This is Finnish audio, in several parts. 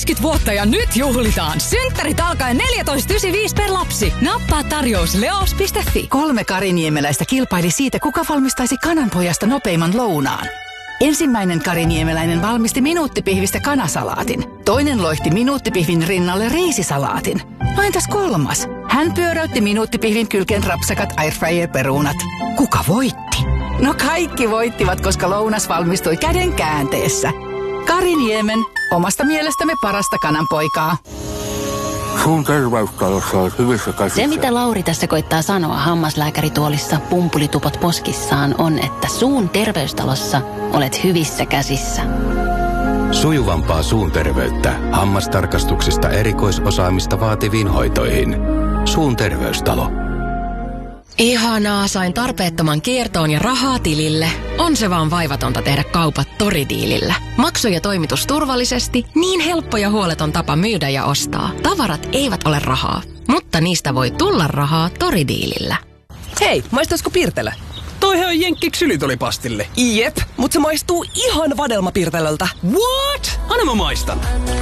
20 vuotta ja nyt juhlitaan. Synttärit alkaen 14,95 per lapsi. Nappaa tarjous leos.fi. 3 kariniemeläistä kilpaili siitä, kuka valmistaisi kananpojasta nopeimman lounaan. Ensimmäinen kariniemeläinen valmisti minuuttipihvistä kanasalaatin. Toinen loihti minuuttipihvin rinnalle riisisalaatin. No entäs kolmas? Hän pyöräytti minuuttipihvin kylkeen rapsakat airfryer-perunat. Kuka voitti? No kaikki voittivat, koska lounas valmistui käden käänteessä. Kariniemen, omasta mielestämme parasta kananpoikaa. Suun terveystalossa on hyvissä käsissä. Se, mitä Lauri tässä koittaa sanoa hammaslääkärituolissa pumpulitupot poskissaan, on, että suun terveystalossa olet hyvissä käsissä. Sujuvampaa suun terveyttä hammastarkastuksista erikoisosaamista vaativiin hoitoihin. Suun terveystalo. Ihanaa, sain tarpeettoman kiertoon ja rahaa tilille. On se vaan vaivatonta tehdä kaupat Toridiilillä. Maksu ja toimitus turvallisesti, niin helppo ja huoleton tapa myydä ja ostaa. Tavarat eivät ole rahaa, mutta niistä voi tulla rahaa Toridiilillä. Hei, maistaisiko Pirtelö? Toihan on jenkki ksylitolipastille. Jep, mutta se maistuu ihan vadelmapirtelöltä. What? Anna mä maistan.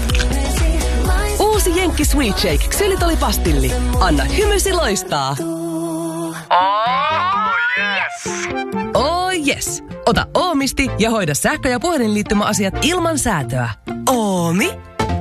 Uusi jenkki Sweet Shake ksylitolipastilli. Anna hymysi loistaa. Oh yes! Oh yes! Ota Oomisti ja hoida sähkö- ja puhelinliittymäasiat ilman säätöä. Oomi?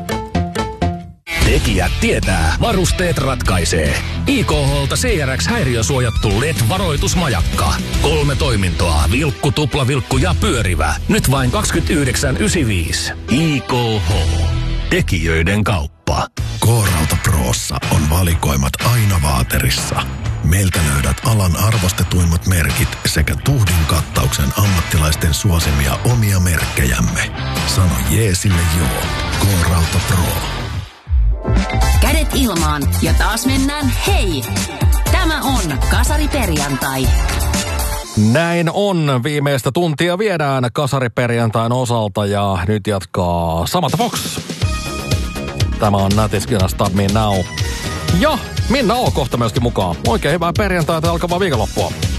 Tekijät tietää, varusteet ratkaisee. IKH:lta CRX-häiriösuojattu LED-varoitusmajakka. 3 toimintoa, vilkku, tuplavilkku ja pyörivä. Nyt vain 29,95. IKH. Tekijöiden kauppa. K-Rauta Prossa on valikoimat aina vaaterissa. Meiltä löydät alan arvostetuimmat merkit sekä tuhdin kattauksen ammattilaisten suosimia omia merkkejämme. Sano jeesille joo. K-Rauta Pro. Kädet ilmaan ja taas mennään hei! Tämä on Kasariperjantai. Näin on. Viimeistä tuntia viedään Kasariperjantain osalta ja nyt jatkaa Samantha Fox. Tämä on Nothing's Gonna Stop Me Now. Ja Minna O kohta myöskin mukaan. Oikein hyvää perjantaita alkavaa viikonloppua.